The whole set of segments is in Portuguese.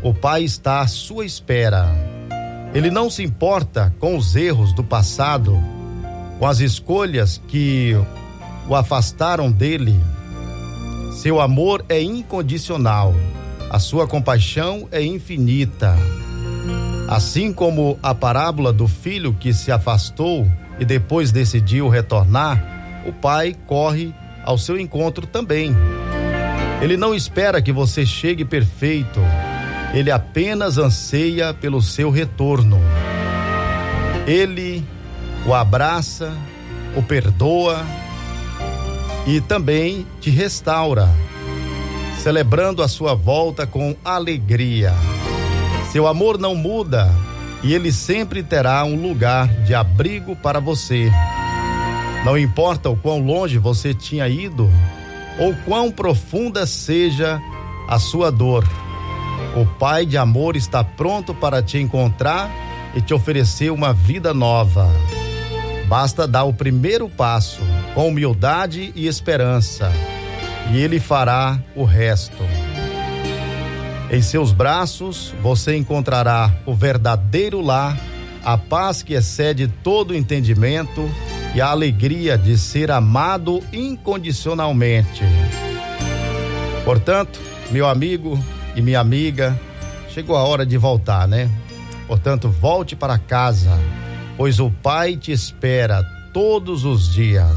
O Pai está à sua espera. Ele não se importa com os erros do passado, com as escolhas que o afastaram dele. Seu amor é incondicional. A sua compaixão é infinita. Assim como a parábola do filho que se afastou e depois decidiu retornar, o Pai corre ao seu encontro também. Ele não espera que você chegue perfeito. Ele apenas anseia pelo seu retorno. Ele o abraça, o perdoa e também te restaura, celebrando a sua volta com alegria. Seu amor não muda e ele sempre terá um lugar de abrigo para você. Não importa o quão longe você tinha ido ou quão profunda seja a sua dor, o Pai de amor está pronto para te encontrar e te oferecer uma vida nova. Basta dar o primeiro passo com humildade e esperança, e Ele fará o resto. Em seus braços você encontrará o verdadeiro lar, a paz que excede todo o entendimento e a alegria de ser amado incondicionalmente. Portanto, meu amigo e minha amiga, chegou a hora de voltar, né? Portanto, volte para casa, pois o Pai te espera todos os dias.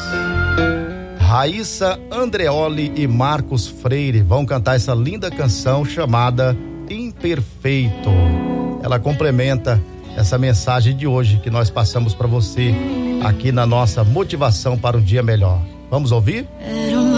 Raíssa Andreoli e Marcos Freire vão cantar essa linda canção chamada Imperfeito. Ela complementa essa mensagem de hoje que nós passamos para você aqui na nossa motivação para um dia melhor. Vamos ouvir?